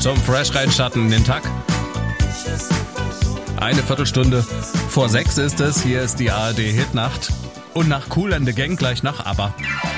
zum Fresh reinstarten in den Tag. Eine Viertelstunde vor 6 ist es. Hier ist die ARD Hitnacht. Und nach Kool and the Gang gleich nach ABBA.